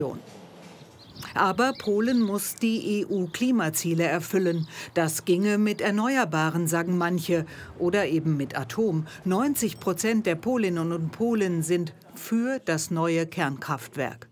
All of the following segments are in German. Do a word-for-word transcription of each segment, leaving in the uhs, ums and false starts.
Aber Polen muss die E U-Klimaziele erfüllen. Das ginge mit Erneuerbaren, sagen manche, oder eben mit Atom. neunzig Prozent der Polinnen und Polen sind für das neue Kernkraftwerk.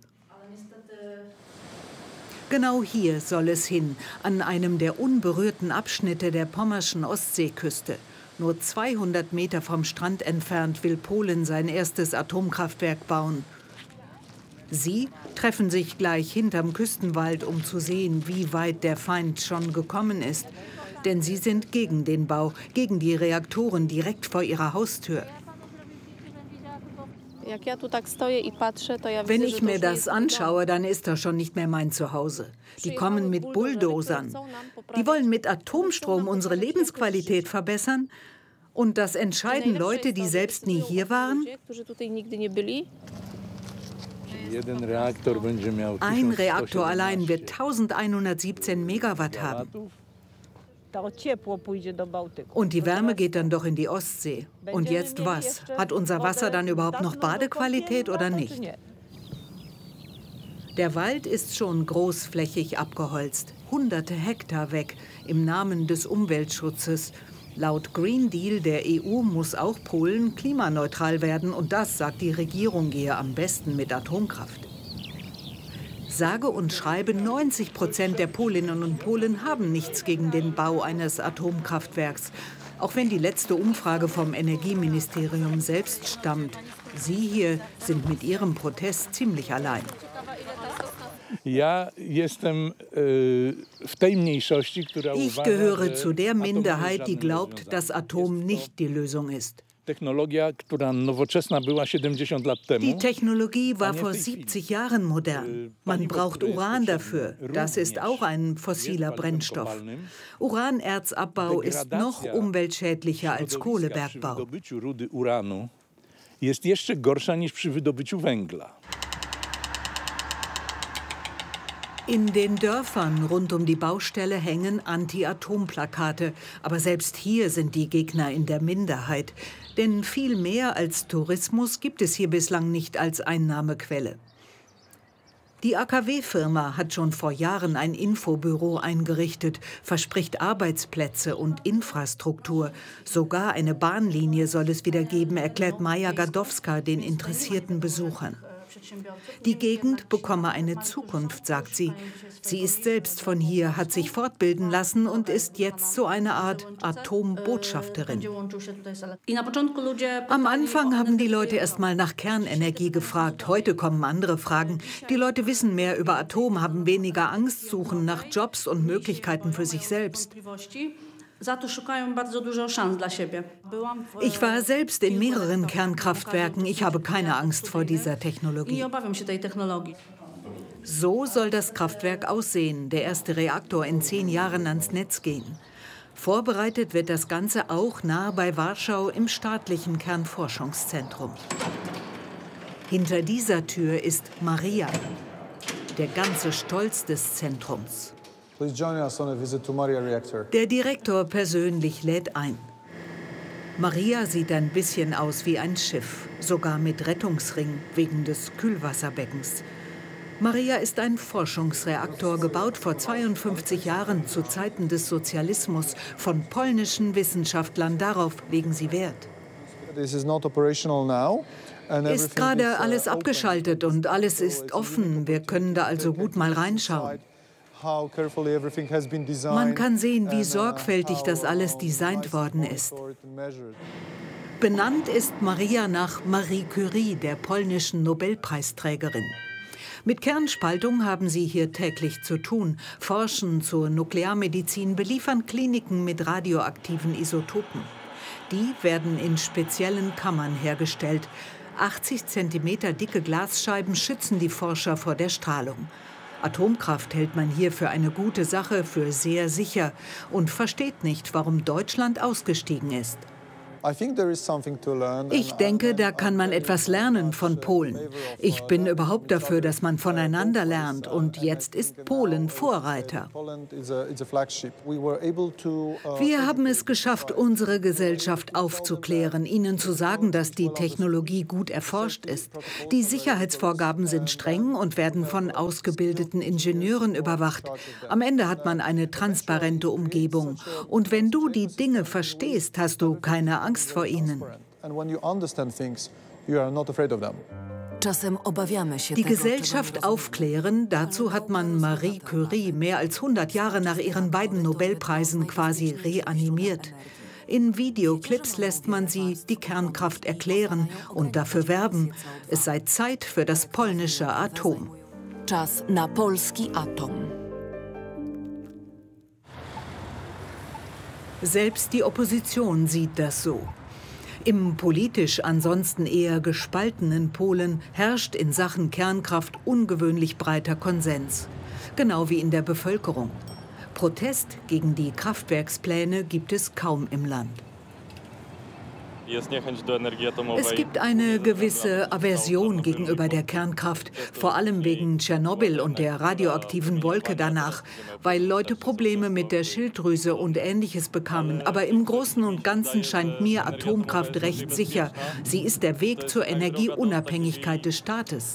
Genau hier soll es hin, an einem der unberührten Abschnitte der pommerschen Ostseeküste. Nur zweihundert Meter vom Strand entfernt will Polen sein erstes Atomkraftwerk bauen. Sie treffen sich gleich hinterm Küstenwald, um zu sehen, wie weit der Feind schon gekommen ist. Denn sie sind gegen den Bau, gegen die Reaktoren direkt vor ihrer Haustür. Wenn ich mir das anschaue, dann ist das schon nicht mehr mein Zuhause. Die kommen mit Bulldozern. Die wollen mit Atomstrom unsere Lebensqualität verbessern. Und das entscheiden Leute, die selbst nie hier waren? Ein Reaktor allein wird eintausendeinhundertsiebzehn Megawatt haben. Und die Wärme geht dann doch in die Ostsee. Und jetzt was? Hat unser Wasser dann überhaupt noch Badequalität oder nicht? Der Wald ist schon großflächig abgeholzt, hunderte Hektar weg, im Namen des Umweltschutzes. Laut Green Deal der E U muss auch Polen klimaneutral werden. Und das, sagt die Regierung, gehe am besten mit Atomkraft. Sage und schreibe, neunzig Prozent der Polinnen und Polen haben nichts gegen den Bau eines Atomkraftwerks. Auch wenn die letzte Umfrage vom Energieministerium selbst stammt. Sie hier sind mit ihrem Protest ziemlich allein. Ich gehöre zu der Minderheit, die glaubt, dass Atom nicht die Lösung ist. Die Technologie war vor siebzig Jahren modern. Man braucht Uran dafür. Das ist auch ein fossiler Brennstoff. Uranerzabbau ist noch umweltschädlicher als Kohlebergbau. In den Dörfern rund um die Baustelle hängen Anti-Atom-Plakate. Aber selbst hier sind die Gegner in der Minderheit. Denn viel mehr als Tourismus gibt es hier bislang nicht als Einnahmequelle. Die A K W-Firma hat schon vor Jahren ein Infobüro eingerichtet, verspricht Arbeitsplätze und Infrastruktur. Sogar eine Bahnlinie soll es wieder geben, erklärt Maja Gadowska den interessierten Besuchern. Die Gegend bekomme eine Zukunft, sagt sie. Sie ist selbst von hier, hat sich fortbilden lassen und ist jetzt so eine Art Atombotschafterin. Am Anfang haben die Leute erst mal nach Kernenergie gefragt. Heute kommen andere Fragen. Die Leute wissen mehr über Atom, haben weniger Angst, suchen nach Jobs und Möglichkeiten für sich selbst. Ich war selbst in mehreren Kernkraftwerken. Ich habe keine Angst vor dieser Technologie. So soll das Kraftwerk aussehen, der erste Reaktor in zehn Jahren ans Netz gehen. Vorbereitet wird das Ganze auch nahe bei Warschau im staatlichen Kernforschungszentrum. Hinter dieser Tür ist Maria, der ganze Stolz des Zentrums. Der Direktor persönlich lädt ein. Maria sieht ein bisschen aus wie ein Schiff, sogar mit Rettungsring wegen des Kühlwasserbeckens. Maria ist ein Forschungsreaktor, gebaut vor zweiundfünfzig Jahren zu Zeiten des Sozialismus von polnischen Wissenschaftlern. Darauf legen sie Wert. Ist gerade alles abgeschaltet und alles ist offen. Wir können da also gut mal reinschauen. Man kann sehen, wie sorgfältig das alles designt worden ist. Benannt ist Maria nach Marie Curie, der polnischen Nobelpreisträgerin. Mit Kernspaltung haben sie hier täglich zu tun, forschen zur Nuklearmedizin, beliefern Kliniken mit radioaktiven Isotopen. Die werden in speziellen Kammern hergestellt. achtzig Zentimeter dicke Glasscheiben schützen die Forscher vor der Strahlung. Atomkraft hält man hier für eine gute Sache, für sehr sicher und versteht nicht, warum Deutschland ausgestiegen ist. Ich denke, da kann man etwas lernen von Polen. Ich bin überhaupt dafür, dass man voneinander lernt. Und jetzt ist Polen Vorreiter. Wir haben es geschafft, unsere Gesellschaft aufzuklären, ihnen zu sagen, dass die Technologie gut erforscht ist. Die Sicherheitsvorgaben sind streng und werden von ausgebildeten Ingenieuren überwacht. Am Ende hat man eine transparente Umgebung. Und wenn du die Dinge verstehst, hast du keine Angst vor ihnen. Die Gesellschaft aufklären, dazu hat man Marie Curie mehr als hundert Jahre nach ihren beiden Nobelpreisen quasi reanimiert. In Videoclips lässt man sie die Kernkraft erklären und dafür werben, es sei Zeit für das polnische Atom. Czas na polski atom. Selbst die Opposition sieht das so. Im politisch ansonsten eher gespaltenen Polen herrscht in Sachen Kernkraft ungewöhnlich breiter Konsens. Genau wie in der Bevölkerung. Protest gegen die Kraftwerkspläne gibt es kaum im Land. Es gibt eine gewisse Aversion gegenüber der Kernkraft, vor allem wegen Tschernobyl und der radioaktiven Wolke danach, weil Leute Probleme mit der Schilddrüse und Ähnliches bekamen. Aber im Großen und Ganzen scheint mir Atomkraft recht sicher. Sie ist der Weg zur Energieunabhängigkeit des Staates.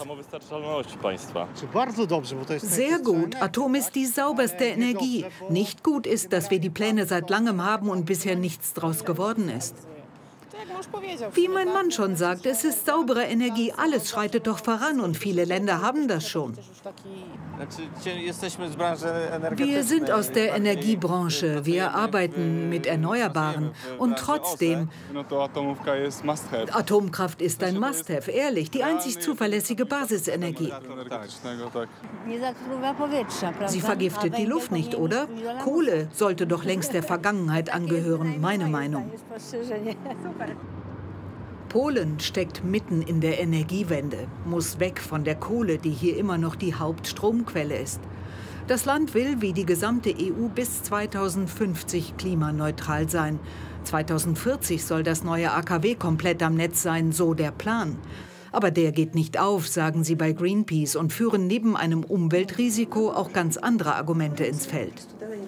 Sehr gut. Atom ist die sauberste Energie. Nicht gut ist, dass wir die Pläne seit langem haben und bisher nichts draus geworden ist. Wie mein Mann schon sagt, es ist saubere Energie. Alles schreitet doch voran und viele Länder haben das schon. Wir sind aus der Energiebranche. Wir arbeiten mit Erneuerbaren. Und trotzdem, Atomkraft ist ein Must-have, ehrlich, die einzig zuverlässige Basisenergie. Sie vergiftet die Luft nicht, oder? Kohle sollte doch längst der Vergangenheit angehören, meine Meinung. Polen steckt mitten in der Energiewende, muss weg von der Kohle, die hier immer noch die Hauptstromquelle ist. Das Land will, wie die gesamte E U, bis zweitausendfünfzig klimaneutral sein. zweitausendvierzig soll das neue A K W komplett am Netz sein, so der Plan. Aber der geht nicht auf, sagen sie bei Greenpeace und führen neben einem Umweltrisiko auch ganz andere Argumente ins Feld.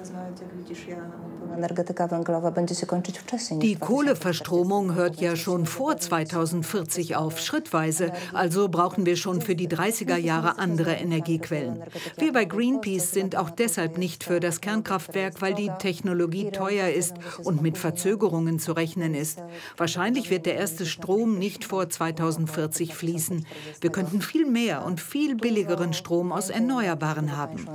Die Kohleverstromung hört ja schon vor zweitausendvierzig auf, schrittweise. Also brauchen wir schon für die dreißiger Jahre andere Energiequellen. Wir bei Greenpeace sind auch deshalb nicht für das Kernkraftwerk, weil die Technologie teuer ist und mit Verzögerungen zu rechnen ist. Wahrscheinlich wird der erste Strom nicht vor zweitausendvierzig fließen. Wir könnten viel mehr und viel billigeren Strom aus Erneuerbaren haben.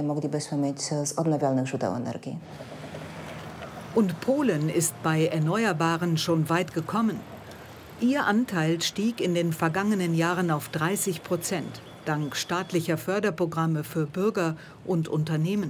Und Polen ist bei Erneuerbaren schon weit gekommen. Ihr Anteil stieg in den vergangenen Jahren auf dreißig Prozent, dank staatlicher Förderprogramme für Bürger und Unternehmen.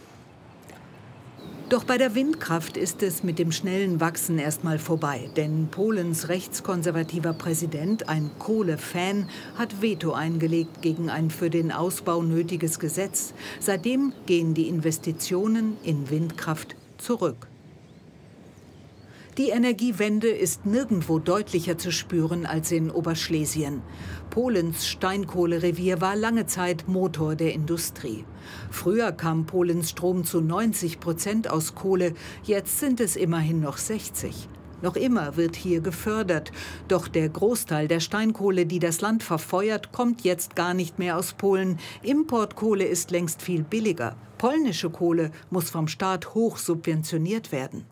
Doch bei der Windkraft ist es mit dem schnellen Wachsen erstmal vorbei. Denn Polens rechtskonservativer Präsident, ein Kohle-Fan, hat Veto eingelegt gegen ein für den Ausbau nötiges Gesetz. Seitdem gehen die Investitionen in Windkraft zurück. Die Energiewende ist nirgendwo deutlicher zu spüren als in Oberschlesien. Polens Steinkohlerevier war lange Zeit Motor der Industrie. Früher kam Polens Strom zu neunzig Prozent aus Kohle, jetzt sind es immerhin noch sechzig. Noch immer wird hier gefördert. Doch der Großteil der Steinkohle, die das Land verfeuert, kommt jetzt gar nicht mehr aus Polen. Importkohle ist längst viel billiger. Polnische Kohle muss vom Staat hoch subventioniert werden.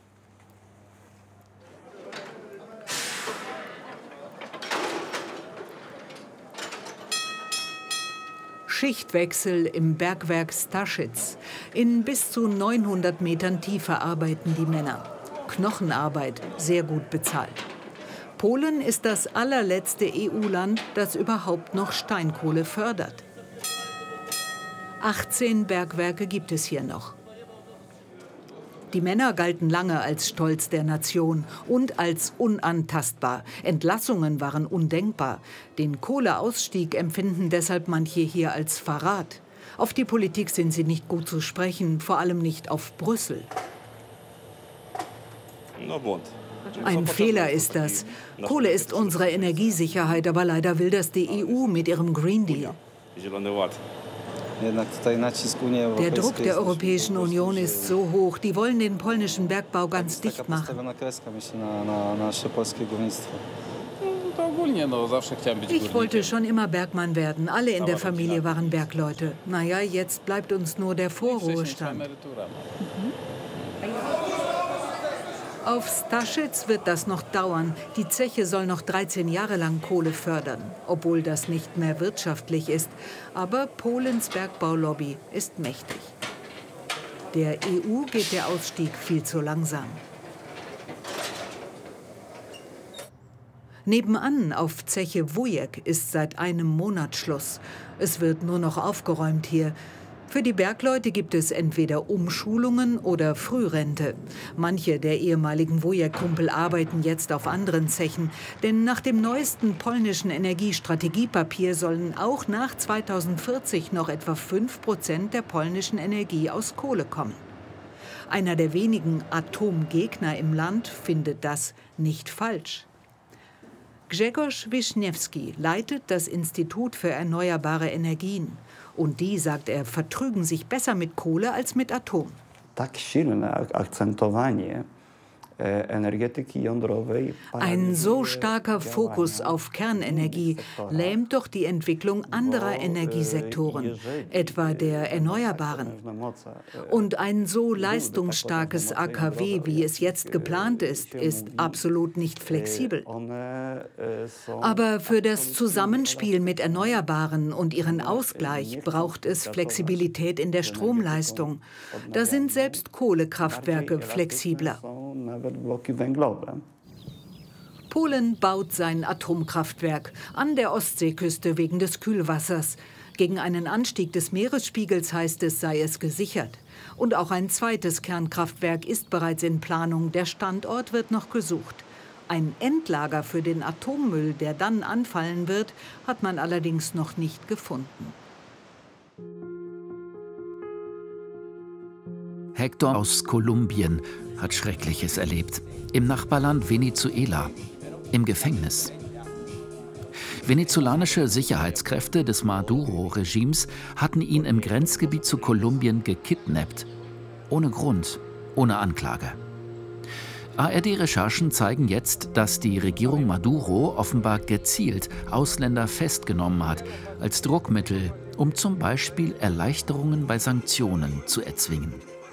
Schichtwechsel im Bergwerk Staszic. In bis zu neunhundert Metern Tiefe arbeiten die Männer. Knochenarbeit, sehr gut bezahlt. Polen ist das allerletzte E U-Land, das überhaupt noch Steinkohle fördert. achtzehn Bergwerke gibt es hier noch. Die Männer galten lange als Stolz der Nation und als unantastbar. Entlassungen waren undenkbar. Den Kohleausstieg empfinden deshalb manche hier als Verrat. Auf die Politik sind sie nicht gut zu sprechen, vor allem nicht auf Brüssel. Ein Fehler ist das. Kohle ist unsere Energiesicherheit, aber leider will das die E U mit ihrem Green Deal. Der Druck der Europäischen Union ist so hoch, die wollen den polnischen Bergbau ganz dicht machen. Ich wollte schon immer Bergmann werden. Alle in der Familie waren Bergleute. Naja, jetzt bleibt uns nur der Vorruhestand. Mhm. Auf Staszczyk wird das noch dauern. Die Zeche soll noch dreizehn Jahre lang Kohle fördern, obwohl das nicht mehr wirtschaftlich ist. Aber Polens Bergbaulobby ist mächtig. Der E U geht der Ausstieg viel zu langsam. Nebenan auf Zeche Wujek ist seit einem Monat Schluss. Es wird nur noch aufgeräumt hier. Für die Bergleute gibt es entweder Umschulungen oder Frührente. Manche der ehemaligen Wujek-Kumpel arbeiten jetzt auf anderen Zechen. Denn nach dem neuesten polnischen Energiestrategiepapier sollen auch nach zweitausendvierzig noch etwa fünf Prozent der polnischen Energie aus Kohle kommen. Einer der wenigen Atomgegner im Land findet das nicht falsch. Grzegorz Wiśniewski leitet das Institut für erneuerbare Energien. Und die, sagt er, vertrügen sich besser mit Kohle als mit Atom. Ein so starker Fokus auf Kernenergie lähmt doch die Entwicklung anderer Energiesektoren, etwa der Erneuerbaren. Und ein so leistungsstarkes A K W, wie es jetzt geplant ist, ist absolut nicht flexibel. Aber für das Zusammenspiel mit Erneuerbaren und ihren Ausgleich braucht es Flexibilität in der Stromleistung. Da sind selbst Kohlekraftwerke flexibler. Polen baut sein Atomkraftwerk an der Ostseeküste wegen des Kühlwassers. Gegen einen Anstieg des Meeresspiegels, heißt es, sei es gesichert. Und auch ein zweites Kernkraftwerk ist bereits in Planung. Der Standort wird noch gesucht. Ein Endlager für den Atommüll, der dann anfallen wird, hat man allerdings noch nicht gefunden. Hector aus Kolumbien hat Schreckliches erlebt. Im Nachbarland Venezuela, im Gefängnis. Venezolanische Sicherheitskräfte des Maduro-Regimes hatten ihn im Grenzgebiet zu Kolumbien gekidnappt. Ohne Grund, ohne Anklage. A R D-Recherchen zeigen jetzt, dass die Regierung Maduro offenbar gezielt Ausländer festgenommen hat, als Druckmittel, um zum Beispiel Erleichterungen bei Sanktionen zu erzwingen.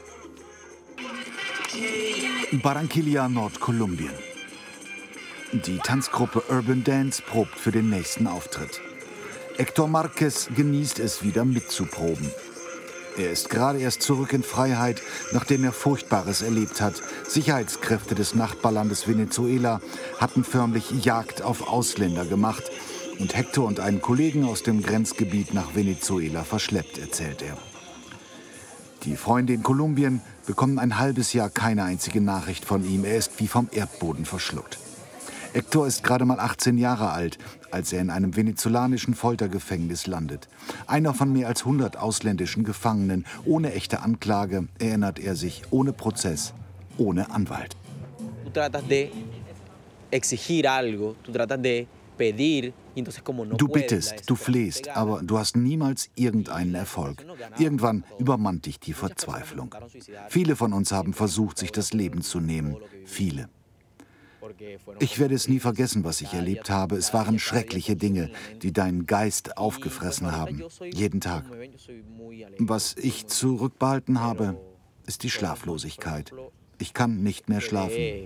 Barranquilla, Nordkolumbien. Die Tanzgruppe Urban Dance probt für den nächsten Auftritt. Héctor Márquez genießt es wieder mitzuproben. Er ist gerade erst zurück in Freiheit, nachdem er Furchtbares erlebt hat. Sicherheitskräfte des Nachbarlandes Venezuela hatten förmlich Jagd auf Ausländer gemacht und Héctor und einen Kollegen aus dem Grenzgebiet nach Venezuela verschleppt, erzählt er. Die Freunde in Kolumbien bekommen ein halbes Jahr keine einzige Nachricht von ihm. Er ist wie vom Erdboden verschluckt. Héctor ist gerade mal achtzehn Jahre alt, als er in einem venezolanischen Foltergefängnis landet. Einer von mehr als hundert ausländischen Gefangenen. Ohne echte Anklage, erinnert er sich, ohne Prozess, ohne Anwalt. Du tratas de exigir algo, du tratas de pedir. Du bittest, du flehst, aber du hast niemals irgendeinen Erfolg. Irgendwann übermannt dich die Verzweiflung. Viele von uns haben versucht, sich das Leben zu nehmen. Viele. Ich werde es nie vergessen, was ich erlebt habe. Es waren schreckliche Dinge, die deinen Geist aufgefressen haben. Jeden Tag. Was ich zurückbehalten habe, ist die Schlaflosigkeit. Ich kann nicht mehr schlafen.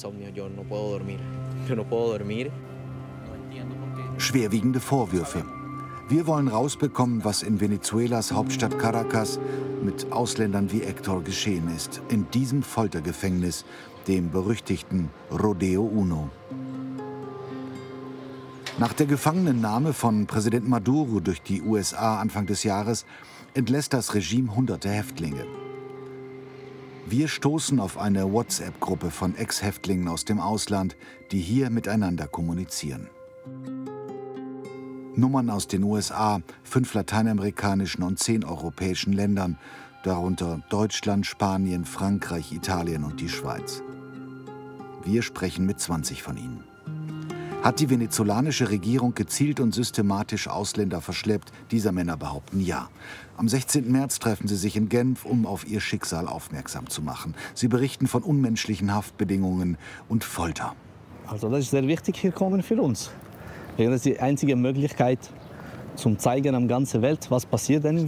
Schwerwiegende Vorwürfe. Wir wollen rausbekommen, was in Venezuelas Hauptstadt Caracas mit Ausländern wie Héctor geschehen ist. In diesem Foltergefängnis, dem berüchtigten Rodeo Uno. Nach der Gefangenennahme von Präsident Maduro durch die U S A Anfang des Jahres entlässt das Regime hunderte Häftlinge. Wir stoßen auf eine WhatsApp-Gruppe von Ex-Häftlingen aus dem Ausland, die hier miteinander kommunizieren. Nummern aus den U S A, fünf lateinamerikanischen und zehn europäischen Ländern, darunter Deutschland, Spanien, Frankreich, Italien und die Schweiz. Wir sprechen mit zwanzig von ihnen. Hat die venezolanische Regierung gezielt und systematisch Ausländer verschleppt? Dieser Männer behaupten ja. Am sechzehnten März treffen sie sich in Genf, um auf ihr Schicksal aufmerksam zu machen. Sie berichten von unmenschlichen Haftbedingungen und Folter. Also das ist sehr wichtig hier kommen für uns. Das ist die einzige Möglichkeit, zum zeigen an der ganzen Welt, was passiert denn